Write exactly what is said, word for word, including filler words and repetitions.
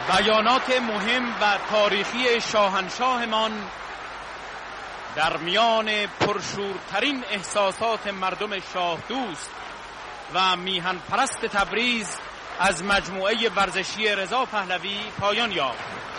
بیانات مهم و تاریخی شاهنشاهمان در میان پرشورترین احساسات مردم شاه دوست و میهن پرست تبریز از مجموعه ورزشی رضا پهلوی پایان یافت.